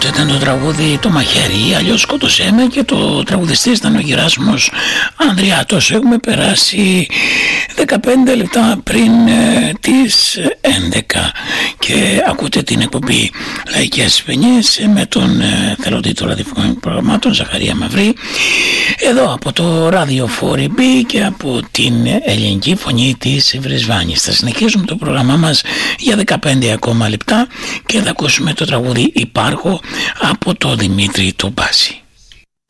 Αυτό ήταν το τραγούδι «Το μαχαίρι», αλλιώς «Σκότωσέ με», και το τραγουδιστής ήταν ο Γεράσιμος Ανδριάτος. Έχουμε περάσει 15 λεπτά πριν τις 11 και ακούτε την εκπομπή Λαϊκές Παινιές με τον θελοντή των ραδιοφωνικών προγραμμάτων Ζαχαρία Μαυρή, εδώ από το ράδιο 4B και από την ελληνική φωνή της Βρισβάνης. Θα συνεχίσουμε το πρόγραμμά μας για 15 ακόμα λεπτά και θα ακούσουμε το τραγούδι «Υπάρχω» από το Δημήτρη τον Μπάση.